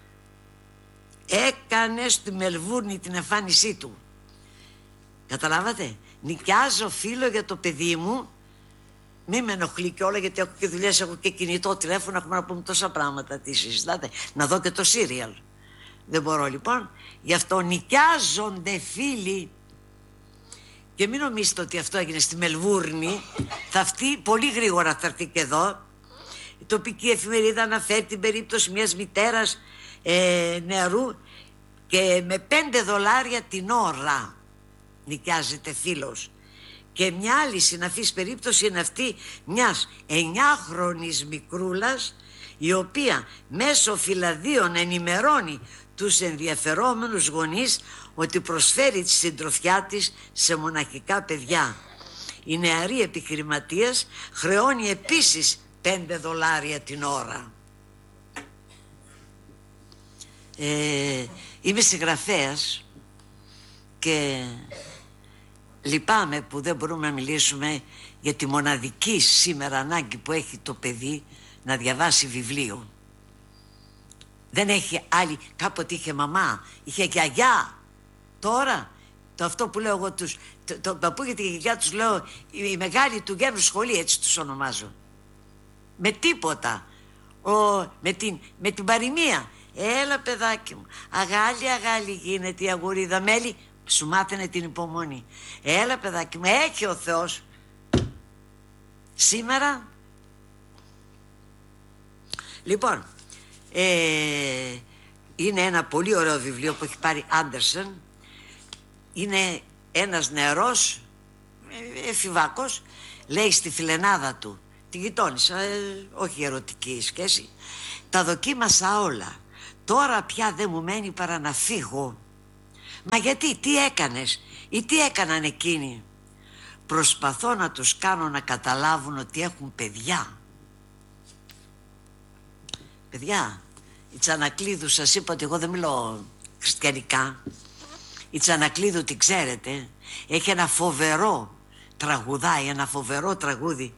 έκανε στη Μελβούρνη την εμφάνισή του. Καταλάβατε, νοικιάζω φίλο για το παιδί μου. Μη με ενοχλεί κιόλα, γιατί έχω και δουλειές, έχω και κινητό τηλέφωνο, έχουμε να πούμε τόσα πράγματα. Τι συζητάτε, να δω και το σύριαλ. Δεν μπορώ λοιπόν, γι' αυτό νοικιάζονται φίλοι. Και μην νομίζετε ότι αυτό έγινε στη Μελβούρνη. Θα αυτή πολύ γρήγορα θα έρθει και εδώ. Η τοπική εφημερίδα αναφέρει την περίπτωση μιας μητέρας ε, νεαρού και με πέντε δολάρια την ώρα νοικιάζεται φίλος. Και μια άλλη συναφής περίπτωση είναι αυτή μιας εννιάχρονης μικρούλας, η οποία μέσω φυλαδίων ενημερώνει τους ενδιαφερόμενους γονείς ότι προσφέρει τη συντροφιά της σε μοναχικά παιδιά. Η νεαρή επιχειρηματίας χρεώνει επίσης πέντε δολάρια την ώρα. Ε, είμαι συγγραφέας και λυπάμαι που δεν μπορούμε να μιλήσουμε για τη μοναδική σήμερα ανάγκη που έχει το παιδί να διαβάσει βιβλίο. Δεν έχει άλλη, κάποτε είχε μαμά, είχε γιαγιά. Τώρα, το αυτό που λέω εγώ τους, το, το παππού και τη γιαγιά τους λέω, η μεγάλη του γέρου σχολή, έτσι τους ονομάζω. Με τίποτα, Ο, με, την, με την παροιμία. Έλα παιδάκι μου, αγάλη αγάλη γίνεται η αγουρίδα μέλι, σου μάθαινε την υπομονή. Έλα παιδάκι μου, έχει ο Θεός. Σήμερα, λοιπόν, ε, είναι ένα πολύ ωραίο βιβλίο που έχει πάρει Άντερσεν. Είναι ένας νεαρός εφηβάκος, λέει στη φιλενάδα του, τη γειτόνισσα, ε, όχι ερωτική σχέση, τα δοκίμασα όλα, τώρα πια δεν μου μένει παρά να φύγω. Μα γιατί, τι έκανες ή τι έκαναν εκείνοι? Προσπαθώ να τους κάνω να καταλάβουν ότι έχουν παιδιά. Παιδιά, η Τσανακλείδου, σας είπα ότι εγώ δεν μιλώ χριστιανικά. Η Τσανακλείδου την ξέρετε, έχει ένα φοβερό τραγουδάει, ένα φοβερό τραγούδι.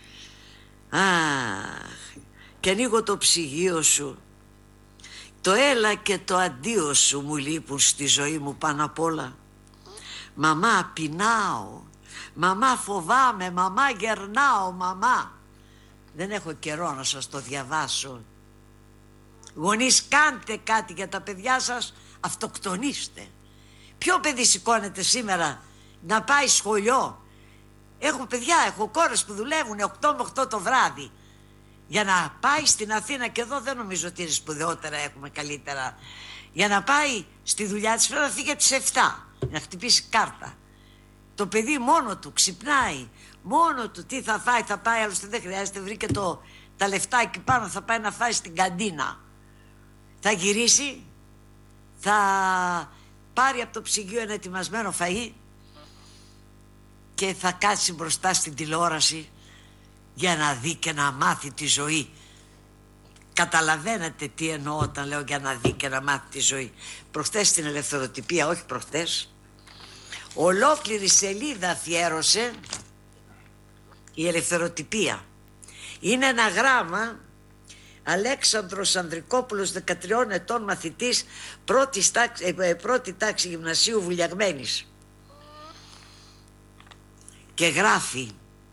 Αχ, και ανοίγω το ψυγείο σου, το έλα και το αντίο σου μου λείπουν στη ζωή μου πάνω απ' όλα. Μαμά πεινάω, μαμά φοβάμαι, μαμά γερνάω, μαμά. Δεν έχω καιρό να σας το διαβάσω. Γονείς, κάντε κάτι για τα παιδιά σας, αυτοκτονήστε. Ποιο παιδί σηκώνεται σήμερα να πάει σχολείο? Έχω παιδιά, έχω κόρες που δουλεύουν οκτώ με οκτώ το βράδυ για να πάει στην Αθήνα, και εδώ δεν νομίζω ότι είναι σπουδαιότερα, έχουμε καλύτερα. Για να πάει στη δουλειά της πρέπει να φύγει τις επτά, να χτυπήσει κάρτα. Το παιδί μόνο του ξυπνάει, μόνο του τι θα φάει, θα πάει, άλλωστε δεν χρειάζεται, βρήκε το, τα λεφτά εκεί πάνω, θα πάει να φάει στην καντίνα. Θα γυρίσει, θα πάρει από το ψυγείο ένα ετοιμασμένο φαΐ και θα κάτσει μπροστά στην τηλεόραση για να δει και να μάθει τη ζωή. Καταλαβαίνετε τι εννοώ όταν λέω για να δει και να μάθει τη ζωή? Προχτές στην Ελευθεροτυπία, όχι προχτές, ολόκληρη σελίδα αφιέρωσε η Ελευθεροτυπία. Είναι ένα γράμμα Αλέξανδρος Ανδρικόπουλος, δεκατριών ετών, μαθητής, πρώτη τάξη, πρώτη τάξη γυμνασίου Βουλιαγμένης, και γράφει,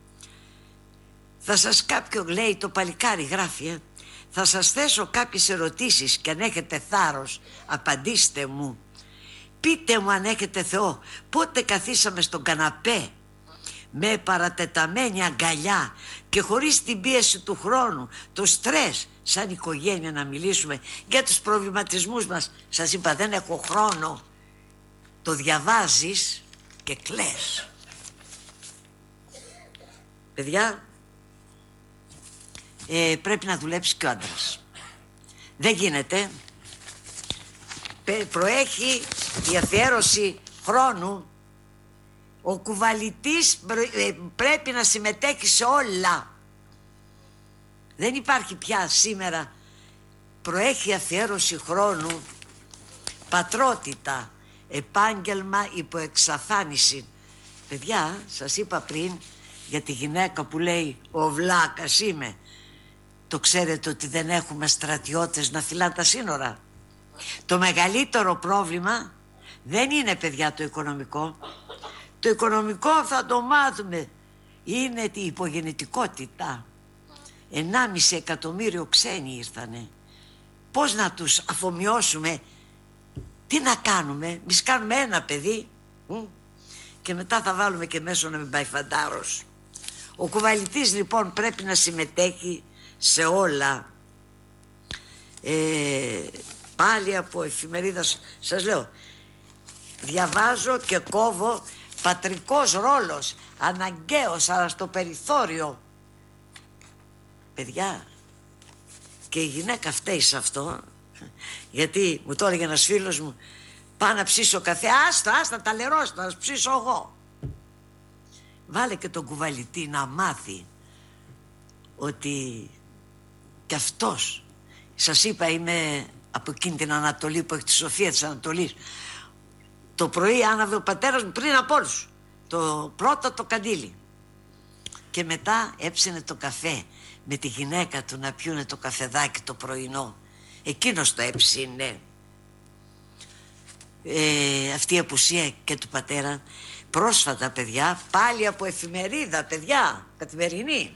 θα σας κάποιο, λέει το παλικάρι, γράφει, ε, θα σας θέσω κάποιες ερωτήσεις και αν έχετε θάρρος απαντήστε μου. Πείτε μου αν έχετε Θεό, πότε καθίσαμε στον καναπέ με παρατεταμένη αγκαλιά και χωρίς την πίεση του χρόνου, το στρες, σαν οικογένεια να μιλήσουμε για τους προβληματισμούς μας? Σας είπα, δεν έχω χρόνο. Το διαβάζεις και κλαις. Παιδιά, ε, πρέπει να δουλέψει και ο άντρας. Δεν γίνεται. Προέχει η αφιέρωση χρόνου. Ο κουβαλητής πρέπει να συμμετέχει σε όλα. Δεν υπάρχει πια σήμερα. Προέχει αφιέρωση χρόνου, πατρότητα, επάγγελμα υπό εξαφάνιση. Παιδιά, σας είπα πριν για τη γυναίκα που λέει «Ο βλάκας είμαι». Το ξέρετε ότι δεν έχουμε στρατιώτες να φυλάνε τα σύνορα? Το μεγαλύτερο πρόβλημα δεν είναι, παιδιά, το οικονομικό. Το οικονομικό θα το μάθουμε. Είναι η υπογεννητικότητα. Ενάμιση εκατομμύριο ξένοι ήρθανε. Πώς να τους αφομοιώσουμε? Τι να κάνουμε? Εμείς κάνουμε ένα παιδί και μετά θα βάλουμε και μέσω να μην πάει φαντάρος. Ο κουβαλητής λοιπόν πρέπει να συμμετέχει σε όλα. ε, Πάλι από εφημερίδα σας λέω, διαβάζω και κόβω. Πατρικός ρόλος, αναγκαίος, αλλά στο περιθώριο. Παιδιά, και η γυναίκα φταίει σε αυτό, γιατί μου το έλεγε ένας φίλος μου, πάω να ψήσω καφέ. Άστα, άστα, τα λερώστα, θα ψήσω εγώ. Βάλε και τον κουβαλητή να μάθει ότι κι αυτός, σας είπα, είμαι από εκείνη την Ανατολή που έχει τη Σοφία της Ανατολής. Το πρωί άναβε ο πατέρας μου πριν από όλους το πρώτο το καντήλι και μετά έψινε το καφέ με τη γυναίκα του να πιούνε το καφεδάκι το πρωινό. Εκείνος το έψινε. ε, Αυτή η απουσία και του πατέρα πρόσφατα, παιδιά, πάλι από εφημερίδα, παιδιά, καθημερινή,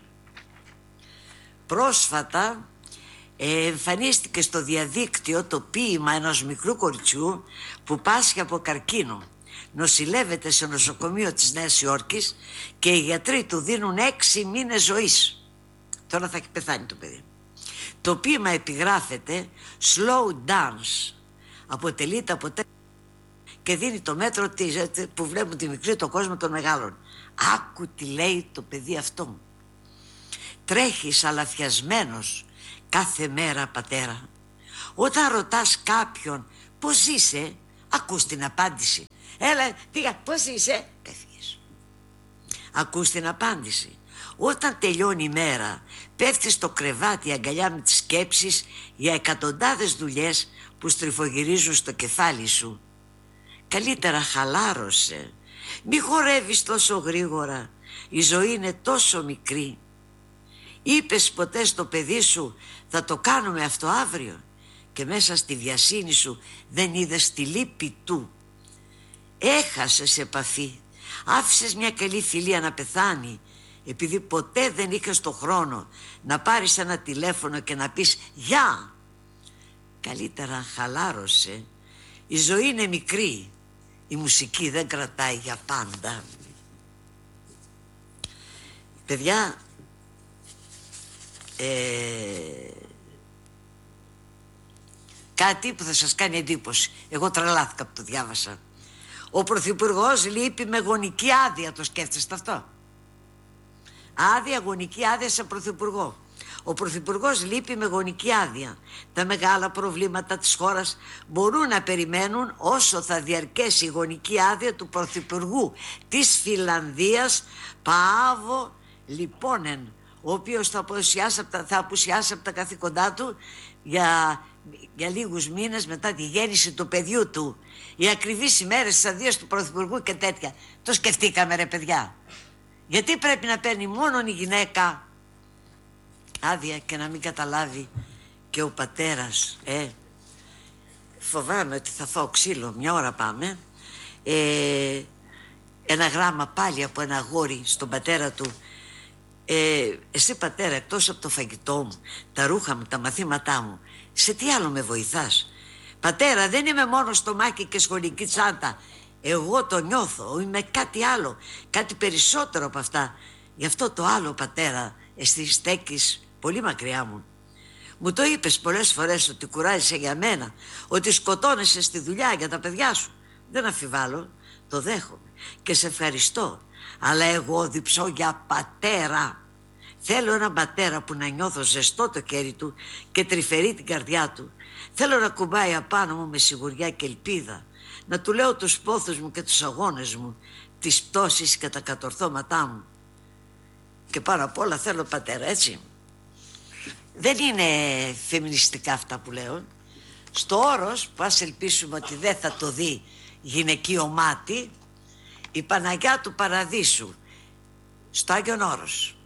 πρόσφατα ε, εμφανίστηκε στο διαδίκτυο το ποίημα ενός μικρού κοριτσιού που πάσχει από καρκίνο. Νοσηλεύεται σε νοσοκομείο της Νέας Υόρκης και οι γιατροί του δίνουν έξι μήνες ζωής. Τώρα θα έχει πεθάνει το παιδί. Το ποίημα επιγράφεται slow dance. Αποτελείται από και δίνει το μέτρο της, που βλέπουν τη μικρή το κόσμο των μεγάλων. Άκου τι λέει το παιδί αυτό. Τρέχεις αλαφιασμένος κάθε μέρα, πατέρα. Όταν ρωτάς κάποιον πώς είσαι, ακούς την απάντηση. Έλα, πήγα, πώς είσαι? Έφυγες. Ακούς την απάντηση. Όταν τελειώνει η μέρα, πέφτεις στο κρεβάτι αγκαλιά με τις σκέψεις για εκατοντάδες δουλειές που στριφογυρίζουν στο κεφάλι σου. Καλύτερα χαλάρωσε. Μη χορεύεις τόσο γρήγορα. Η ζωή είναι τόσο μικρή. Είπες ποτέ στο παιδί σου θα το κάνουμε αυτό αύριο και μέσα στη βιασύνη σου δεν είδες τη λύπη του? Έχασες επαφή. Άφησες μια καλή φιλία να πεθάνει επειδή ποτέ δεν είχες το χρόνο να πάρεις ένα τηλέφωνο και να πεις «Γεια». Καλύτερα χαλάρωσε. Η ζωή είναι μικρή. Η μουσική δεν κρατάει για πάντα. Παιδιά, ε, κάτι που θα σας κάνει εντύπωση. Εγώ τρελάθηκα που το διάβασα. Ο Πρωθυπουργός λείπει με γονική άδεια. Το σκέφτεστε αυτό? Άδεια, γονική άδεια σε Πρωθυπουργό. Ο Πρωθυπουργός λείπει με γονική άδεια. Τα μεγάλα προβλήματα της χώρας μπορούν να περιμένουν όσο θα διαρκέσει η γονική άδεια του Πρωθυπουργού της Φινλανδίας, Παάβο Λιπόνεν, ο οποίος θα απουσιάσει από τα, θα απουσιάσει από τα καθήκοντά του για, για λίγους μήνες μετά τη γέννηση του παιδιού του. Οι ακριβείς ημέρες της αδείας του Πρωθυπουργού και τέτοια. Το σκεφτήκαμε, ρε παιδιά? Γιατί πρέπει να παίρνει μόνο η γυναίκα άδεια και να μην καταλάβει και ο πατέρας? ε? Φοβάμαι ότι θα φάω ξύλο. Μια ώρα πάμε. ε, Ένα γράμμα πάλι από ένα αγόρι στον πατέρα του. ε, Εσύ πατέρα, εκτός από το φαγητό μου, τα ρούχα μου, τα μαθήματά μου, σε τι άλλο με βοηθάς? Πατέρα, δεν είμαι μόνο στομάχι και σχολική τσάντα. Εγώ το νιώθω, είμαι κάτι άλλο, κάτι περισσότερο από αυτά. Γι' αυτό το άλλο, πατέρα, εσύ στέκεις πολύ μακριά μου. Μου το είπες πολλές φορές ότι κουράζεσαι για μένα, ότι σκοτώνεσαι στη δουλειά για τα παιδιά σου. Δεν αμφιβάλλω, το δέχομαι και σε ευχαριστώ. Αλλά εγώ διψώ για πατέρα. Θέλω έναν πατέρα που να νιώθω ζεστό το χέρι του και τρυφερή την καρδιά του. Θέλω να κουμπάει απάνω μου με σιγουριά και ελπίδα. Να του λέω τους πόθους μου και τους αγώνες μου, τις πτώσεις και τα κατορθώματά μου. Και πάνω απ' όλα θέλω πατέρα, έτσι. Δεν είναι φεμινιστικά αυτά που λέω. Στο Όρος, που ας ελπίσουμε ότι δεν θα το δει γυναικείο μάτι, η Παναγιά του Παραδείσου, στο Άγιον Όρος.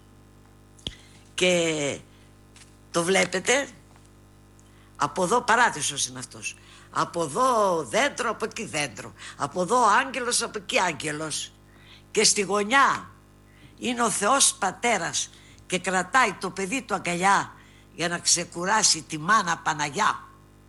Και το βλέπετε, από εδώ παράδεισος είναι αυτός. Από εδώ δέντρο, από εκεί δέντρο. Από εδώ άγγελος, από εκεί άγγελος. Και στη γωνιά είναι ο Θεός Πατέρας και κρατάει το παιδί του αγκαλιά για να ξεκουράσει τη μάνα Παναγιά.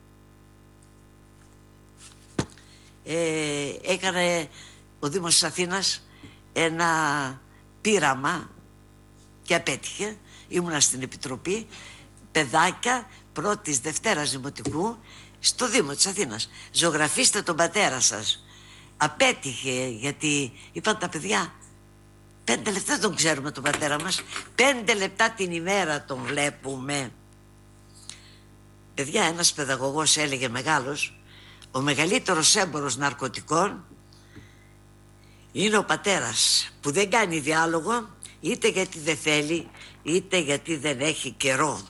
Ε, έκανε ο Δήμος της Αθήνας ένα πείραμα και απέτυχε. Ήμουνα στην Επιτροπή, παιδάκια πρώτης Δευτέρας Δημοτικού στο Δήμο της Αθήνας. Ζωγραφίστε τον πατέρα σας. Απέτυχε γιατί είπαν τα παιδιά, πέντε λεπτά δεν τον ξέρουμε τον πατέρα μας, πέντε λεπτά την ημέρα τον βλέπουμε. Παιδιά, ένας παιδαγωγός έλεγε μεγάλος, ο μεγαλύτερος έμπορος ναρκωτικών είναι ο πατέρας που δεν κάνει διάλογο, είτε γιατί δεν θέλει είτε γιατί δεν έχει καιρό.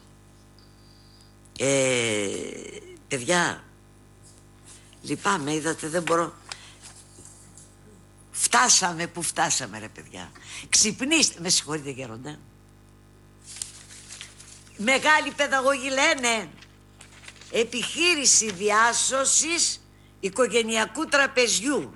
ε, Παιδιά, λυπάμαι, είδατε, δεν μπορώ. Φτάσαμε που φτάσαμε, ρε παιδιά. Ξυπνήστε, με συγχωρείτε γέροντα. Μεγάλοι παιδαγωγοί λένε επιχείρηση διάσωσης οικογενειακού τραπεζιού,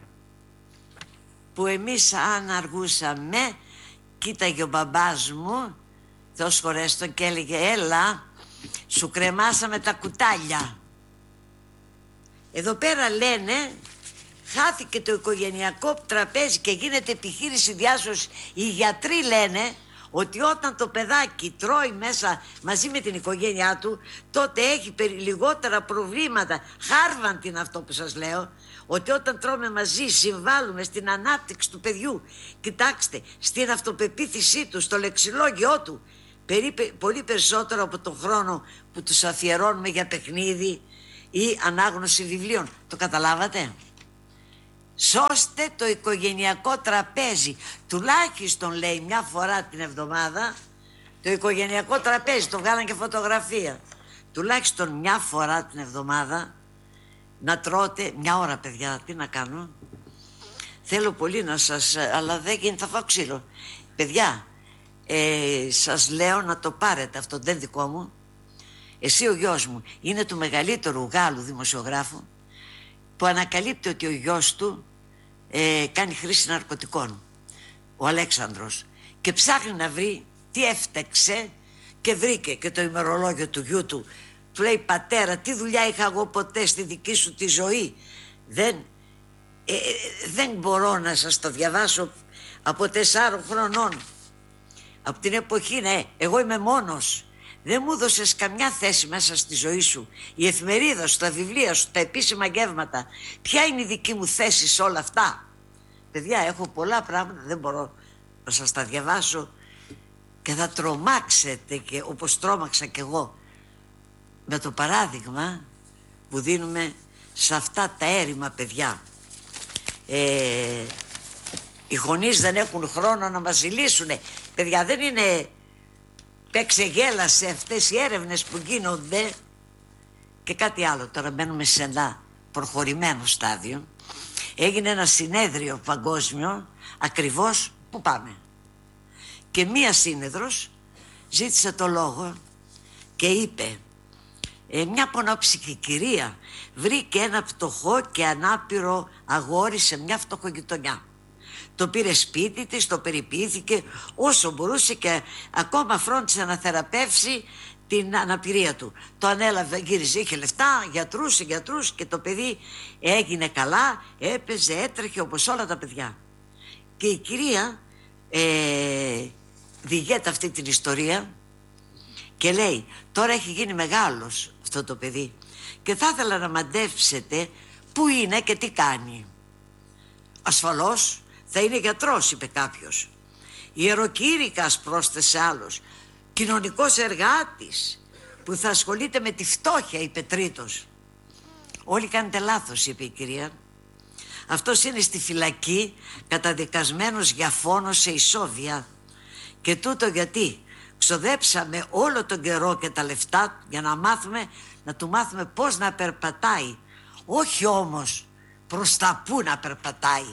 που εμείς αν αργούσαμε, κοίταγε ο μπαμπάς μου, Θεός χωρέστον, και έλεγε έλα, σου κρεμάσαμε τα κουτάλια. Εδώ πέρα λένε χάθηκε το οικογενειακό τραπέζι και γίνεται επιχείρηση διάσωσης. Οι γιατροί λένε ότι όταν το παιδάκι τρώει μέσα μαζί με την οικογένειά του, τότε έχει λιγότερα προβλήματα. Χάρβαντ είναι αυτό που σας λέω, ότι όταν τρώμε μαζί συμβάλλουμε στην ανάπτυξη του παιδιού. Κοιτάξτε, στην αυτοπεποίθησή του, στο λεξιλόγιό του, περίπου, πολύ περισσότερο από τον χρόνο που τους αφιερώνουμε για παιχνίδι ή ανάγνωση βιβλίων. Το καταλάβατε? Σώστε το οικογενειακό τραπέζι. Τουλάχιστον, λέει, μια φορά την εβδομάδα. Το οικογενειακό τραπέζι, το βγάλαν και φωτογραφία. Τουλάχιστον μια φορά την εβδομάδα να τρώτε. Μια ώρα, παιδιά, τι να κάνω. Θέλω πολύ να σας, αλλά δεν γίνεται, θα φάω ξύλο. Παιδιά, ε, σας λέω να το πάρετε αυτό, δεν δικό μου. Εσύ ο γιος μου είναι του μεγαλύτερου Γάλλου δημοσιογράφου, που ανακαλύπτει ότι ο γιος του ε, κάνει χρήση ναρκωτικών, ο Αλέξανδρος, και ψάχνει να βρει τι έφτεξε και βρήκε και το ημερολόγιο του γιού του. Του λέει, πατέρα, τι δουλειά είχα εγώ ποτέ στη δική σου τη ζωή? Δεν, ε, δεν μπορώ να σας το διαβάσω, από τεσσάρων χρονών, από την εποχή, ναι, εγώ είμαι μόνος. Δεν μου έδωσες καμιά θέση μέσα στη ζωή σου. Η εφημερίδα σου, τα βιβλία σου, τα επίσημα γεύματα. Ποια είναι η δική μου θέση σε όλα αυτά? Παιδιά, έχω πολλά πράγματα, δεν μπορώ να σας τα διαβάσω και θα τρομάξετε, και όπως τρόμαξα κι εγώ με το παράδειγμα που δίνουμε σε αυτά τα έρημα παιδιά. Ε, οι γονείς δεν έχουν χρόνο να μας ζηλήσουνε. Παιδιά, δεν είναι... Παίξε γέλα σε αυτές οι έρευνες που γίνονται. Και κάτι άλλο, τώρα μπαίνουμε σε ένα προχωρημένο στάδιο. Έγινε ένα συνέδριο παγκόσμιο, ακριβώς που πάμε. Και μία σύνεδρος ζήτησε το λόγο και είπε, ε, μια πονόψυχη κυρία βρήκε ένα φτωχό και ανάπηρο αγόρι σε μια φτωχογειτονιά. Το πήρε σπίτι της, το περιποιήθηκε όσο μπορούσε και ακόμα φρόντισε να θεραπεύσει την αναπηρία του. Το ανέλαβε, γύριζε, είχε λεφτά, γιατρούς, γιατρούς, και το παιδί έγινε καλά, έπαιζε, έτρεχε όπως όλα τα παιδιά. Και η κυρία ε, διηγέται αυτή την ιστορία και λέει, τώρα έχει γίνει μεγάλος αυτό το παιδί και θα ήθελα να μαντέψετε πού είναι και τι κάνει. Ασφαλώς θα είναι γιατρός, είπε κάποιος. Ιεροκήρυκας, πρόσθεσε άλλος. κοινωνικός εργάτης που θα ασχολείται με τη φτώχεια, είπε τρίτος. Όλοι κάνετε λάθος, είπε η κυρία. Αυτός είναι στη φυλακή καταδικασμένος για φόνο σε ισόβια. Και τούτο γιατί ξοδέψαμε όλο τον καιρό και τα λεφτά για να μάθουμε, να του μάθουμε πώς να περπατάει. Όχι όμως προς τα πού να περπατάει.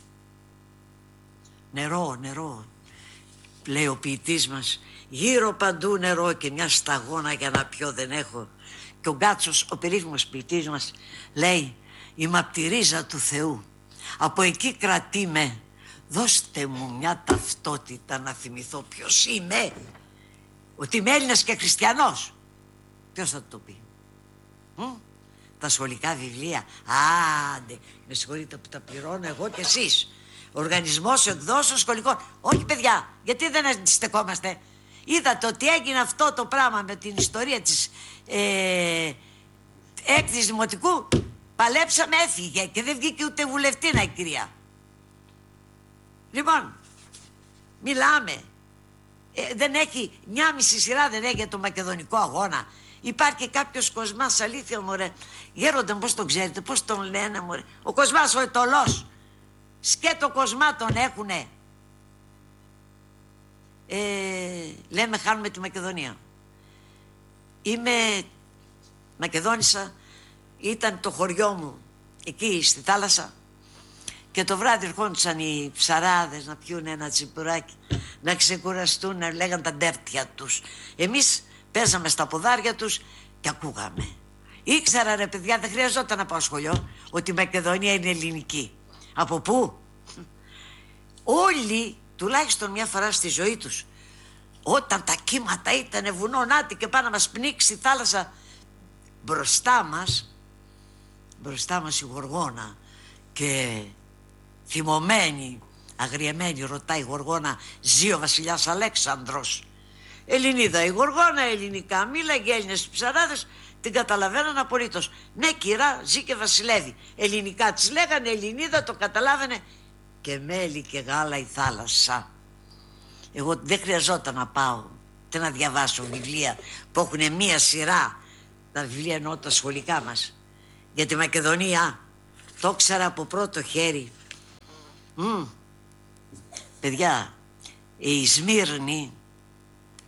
Νερό, νερό, λέει ο ποιητής μας. Γύρω παντού νερό και μια σταγόνα για να πιω δεν έχω. Και ο Γκάτσος, ο περίφημος ποιητής μας, λέει: είμαι απ' τη ρίζα του Θεού. Από εκεί κρατείμαι. Δώστε μου μια ταυτότητα να θυμηθώ ποιος είμαι. Ότι είμαι Έλληνας και χριστιανός. Ποιος θα το πει? Μ? Τα σχολικά βιβλία. Άντε, με συγχωρείτε που τα πληρώνω εγώ και εσείς. Οργανισμός εκδόσεων σχολικών. Όχι παιδιά, γιατί δεν αντιστεκόμαστε? Είδατε ότι έγινε αυτό το πράγμα με την ιστορία της ε, έκτης δημοτικού. Παλέψαμε, έφυγε και δεν βγήκε ούτε βουλευτήνα η κυρία. Λοιπόν, μιλάμε. Ε, δεν έχει, μια μισή σειρά δεν έχει για το μακεδονικό αγώνα. Υπάρχει κάποιος Κοσμάς, αλήθεια μωρέ. Γέροντα, πώς τον ξέρετε, πώς τον λένε μωρέ? Ο Κοσμάς ο Ετωλός. Σκέτο Κοσμά τον έχουνε. Ε, λέμε χάνουμε τη Μακεδονία. Είμαι Μακεδόνισσα. Ήταν το χωριό μου εκεί στη θάλασσα. Και το βράδυ ερχόντουσαν οι ψαράδες να πιούν ένα τσιπουράκι, να ξεκουραστούν, να λέγαν τα ντέρτια τους. Εμείς παίζαμε στα ποδάρια τους και ακούγαμε. Ήξερα ρε παιδιά, δεν χρειαζόταν να πάω σχολείο, ότι η Μακεδονία είναι ελληνική. Από πού? Όλοι, τουλάχιστον μια φορά στη ζωή τους, όταν τα κύματα ήτανε βουνό, νάτι και πάνω να μας πνίξει η θάλασσα, μπροστά μας, μπροστά μας η Γοργόνα, και θυμωμένη, αγριεμένη, ρωτάει η Γοργόνα: ζει ο βασιλιάς Αλέξανδρος? Ελληνίδα η Γοργόνα, ελληνικά μίλαγε, Έλληνες ψαράδες την καταλαβαίναν απολύτως. Ναι κυρά, ζει και βασιλεύει. Ελληνικά της λέγανε, Ελληνίδα, το καταλάβαινε. Και μέλι και γάλα η θάλασσα. Εγώ δεν χρειαζόταν να πάω και να διαβάσω βιβλία που έχουν μία σειρά. Τα βιβλία εννοώ τα σχολικά μας. Για τη Μακεδονία το ήξερα από πρώτο χέρι. Μ. Παιδιά, η Σμύρνη